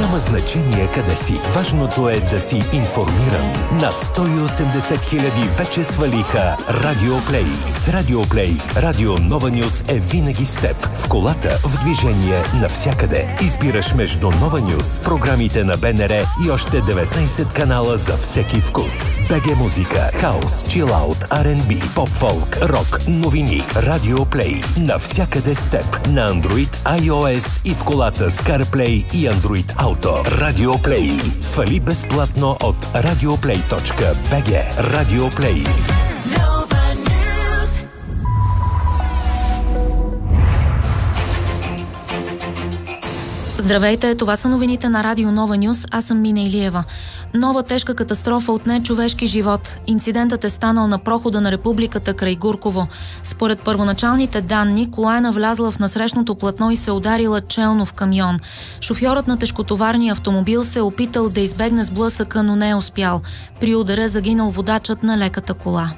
Няма значение къде си. Важното е да си информиран. Над 180 хиляди вече свалиха Радиоплей. С Радиоплей Радио Нова Нюс е винаги с теб. В колата, в движение, навсякъде. Избираш между Нова Нюс, програмите на БНР и още 19 канала за всеки вкус. БГ музика, хаус, чилаут, R&B, поп-фолк, рок, новини. Радиоплей. Навсякъде с теб. На Android, iOS и в колата с CarPlay и Android Auto. Радиоплей. Свали безплатно от radioplay.bg. Радиоплей. Здравейте, това са новините на Радио Нова Нюс. Аз съм Мина Илиева. Нова тежка катастрофа отне човешки живот. Инцидентът е станал на прохода на Републиката край Гурково. Според първоначалните данни, кола е навлязла в насрещното платно и се ударила челно в камион. Шофьорът на тежкотоварния автомобил се е опитал да избегне сблъсъка, но не е успял. При удара е загинал водачът на леката кола.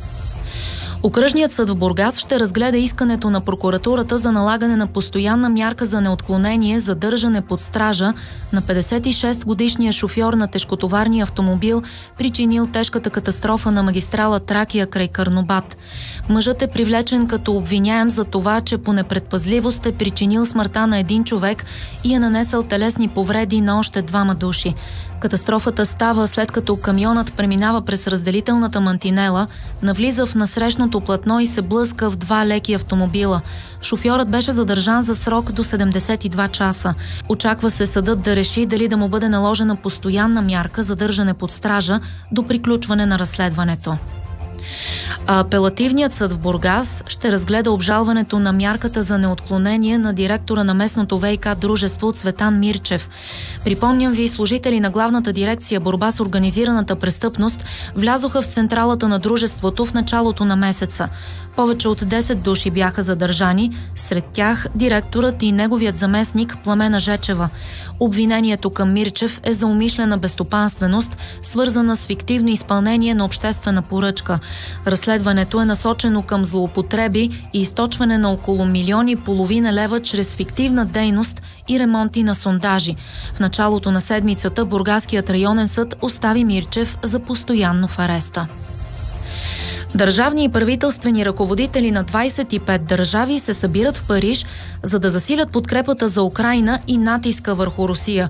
Окръжният съд в Бургас ще разгледа искането на прокуратурата за налагане на постоянна мярка за неотклонение, задържане под стража на 56-годишния шофьор на тежкотоварния автомобил, причинил тежката катастрофа на магистрала Тракия край Карнобат. Мъжът е привлечен като обвиняем за това, че по непредпазливост е причинил смъртта на един човек и е нанесъл телесни повреди на още 2 души. Катастрофата става след като камионът преминава през разделителната мантинела, навлиза в насрещното платно и се блъска в 2 леки автомобила. Шофьорът беше задържан за срок до 72 часа. Очаква се съдът да реши дали да му бъде наложена постоянна мярка задържане под стража до приключване на разследването. Апелативният съд в Бургас ще разгледа обжалването на мярката за неотклонение на директора на местното ВиК дружество Цветан Мирчев. Припомням ви, служители на главната дирекция борба с организираната престъпност влязоха в централата на дружеството в началото на месеца. Повече от 10 души бяха задържани, сред тях директорът и неговият заместник Пламена Жечева. Обвинението към Мирчев е за умишлена безстопанственост, свързана с фиктивно изпълнение на обществена поръчка. Разследването е насочено към злоупотреби и източване на около 1,5 милиона лева чрез фиктивна дейност и ремонти на сондажи. В началото на седмицата Бургаският районен съд остави Мирчев за постоянно в ареста. Държавни и правителствени ръководители на 25 държави се събират в Париж, за да засилят подкрепата за Украйна и натиска върху Русия.